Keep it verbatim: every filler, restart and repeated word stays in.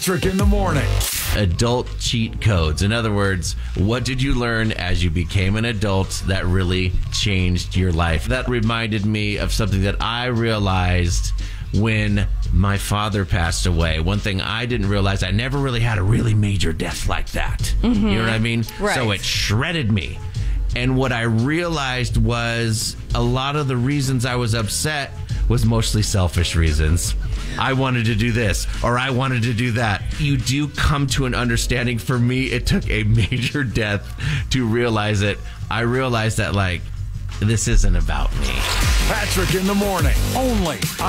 Patrick in the morning. Adult cheat codes. In other words, what did you learn as you became an adult that really changed your life? That reminded me of something that I realized when my father passed away. One thing I didn't realize, I never really had a really major death like that. Mm-hmm. You know what I mean? Right. So it shredded me. And what I realized was a lot of the reasons I was upset was mostly selfish reasons. I wanted to do this, or I wanted to do that. You do come to an understanding. For me, it took a major death to realize it. I realized that, like, this isn't about me. Patrick in the morning, only on